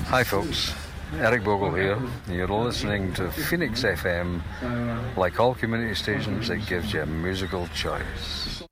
Hi folks, Eric Bogle here. You're listening to Phoenix FM. Like all community stations, it gives you a musical choice.